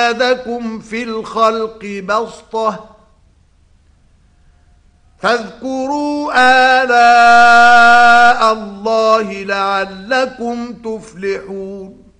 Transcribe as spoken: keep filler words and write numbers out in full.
زادكم في الخلق بسطة فاذكروا آلاء الله لعلكم تفلحون